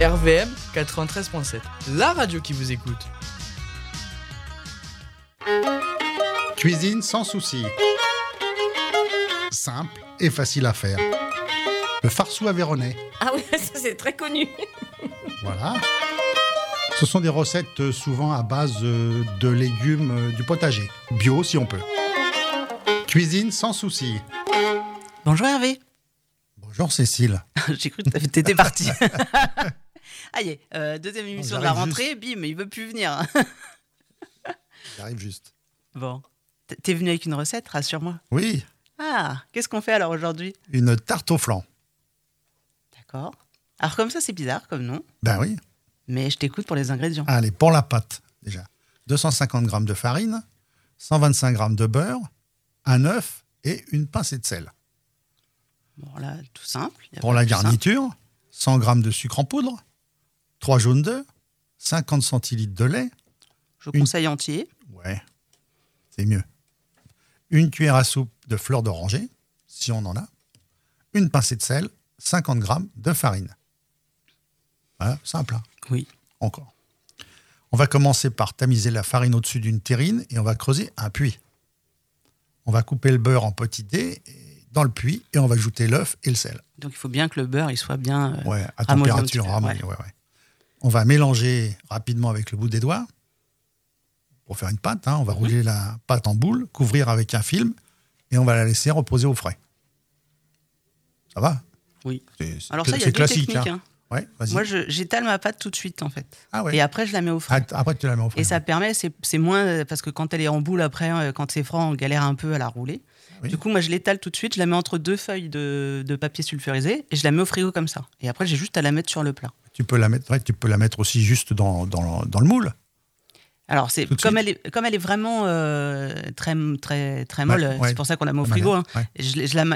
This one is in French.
RVM 93.7, la radio qui vous écoute. Cuisine sans souci. Simple et facile à faire. Le farceau aveyronnais. Ah oui, ça c'est très connu. Voilà. Ce sont des recettes souvent à base de légumes du potager. Bio si on peut. Cuisine sans souci. Bonjour Hervé. Bonjour Cécile. J'ai cru que t'étais parti. Aïe, deuxième émission de la rentrée, bim, il veut plus venir. J'arrive juste. Bon, t'es venu avec une recette, rassure-moi. Oui, Ah, qu'est-ce qu'on fait alors aujourd'hui? une tarte au flan. D'accord. Alors comme ça, c'est bizarre comme nom, Ben oui. mais je t'écoute pour les ingrédients. Allez, pour la pâte, déjà. 250 g de farine, 125 g de beurre, un œuf et une pincée de sel. Bon là, tout simple. Pour la garniture, 100 g de sucre en poudre, 3 jaunes d'œufs, 50 centilitres de lait. Je conseille entier. Ouais, c'est mieux. Une cuillère à soupe de fleur d'oranger, si on en a. Une pincée de sel, 50 g de farine. Voilà, simple. Hein. Oui. Encore. On va commencer par tamiser la farine au-dessus d'une terrine et on va creuser un puits. On va couper le beurre en petits dés dans le puits et on va ajouter l'œuf et le sel. Donc il faut bien que le beurre il soit bien Ouais, à ramolli un température petit peu, ramollie. Ouais, ouais. On va mélanger rapidement avec le bout des doigts pour faire une pâte. Hein. On va rouler la pâte en boule, couvrir avec un film et on va la laisser reposer au frais. Ça va? Oui. C'est Alors ça, il y a c'est deux classique. techniques. Hein. Ouais, vas-y. Moi, j'étale ma pâte tout de suite, en fait. Ah ouais. Et après, je la mets au frais. Après, tu la mets au frais. Et ça permet, c'est moins... Parce que quand elle est en boule, après, quand c'est froid, on galère un peu à la rouler. Oui. Du coup, moi, je l'étale tout de suite. Je la mets entre deux feuilles de papier sulfurisé et je la mets au frigo comme ça. Et après, j'ai juste à la mettre sur le plat. Tu peux la mettre aussi juste dans le moule. Alors, comme elle est vraiment très, très, très molle, Ouais, c'est pour ça qu'on la met au frigo. Hein. Ouais. Je